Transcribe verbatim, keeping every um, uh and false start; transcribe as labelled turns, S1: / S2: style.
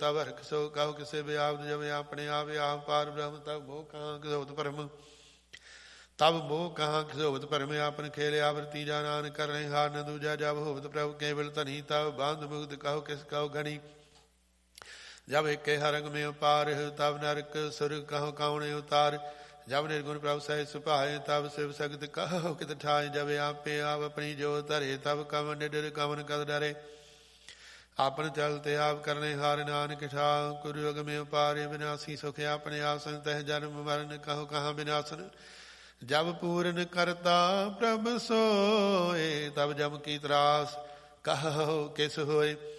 S1: तब हरख सो कहो किसे व्याप्त जब अपने आप आप पार ब्रह्म तब मोह कहाँ किसोत परम तब मोह कहाँ किसोत परम आपन खेले आवर तीजा नान कर रहे हार न दूजा जब होवत प्रभु केवल तनी तब बांध मुक्त कहो किस कहो घनी जब एक हरंग में पार तब नरक सुर कहो कौन उतार जब निर्गुण प्रभु सह सुपाए तब शिव सगत कहो कित ठाए जब आपे आप अपनी जो तरे तब कवन निडर कवन कद डरे आपन चलते आप करने हार नानक ठाकुर युग में पारे विनाशी सुख अपने आसन तह जन्म मरण कहो कहाँ विनाशन जब पूर्ण करता प्रभ सोए तब जम की त्रास कहो किस होए